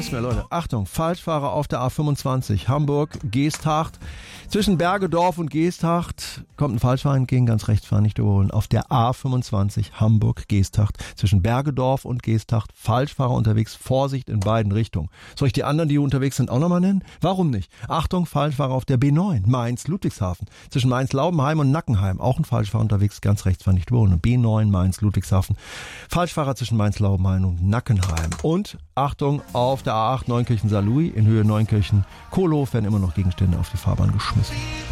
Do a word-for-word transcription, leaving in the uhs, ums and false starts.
Lust mehr, Leute. Achtung, Falschfahrer auf der A fünfundzwanzig, Hamburg-Geesthacht. Zwischen Bergedorf und Geesthacht kommt ein Falschfahrer entgegen, ganz rechts fahren, nicht überholen. Auf der A fünfundzwanzig, Hamburg-Geesthacht. Zwischen Bergedorf und Geesthacht, Falschfahrer unterwegs, Vorsicht in beiden Richtungen. Soll ich die anderen, die unterwegs sind, auch nochmal nennen? Warum nicht? Achtung, Falschfahrer auf der B neun, Mainz-Ludwigshafen. Zwischen Mainz-Laubenheim und Nackenheim, auch ein Falschfahrer unterwegs, ganz rechts fahren, nicht überholen. B neun, Mainz-Ludwigshafen. Falschfahrer zwischen Mainz-Laubenheim und Nackenheim. Und Achtung, auf der A acht Neunkirchen-Saarlouis in Höhe Neunkirchen-Kohlhof werden immer noch Gegenstände auf die Fahrbahn geschmissen.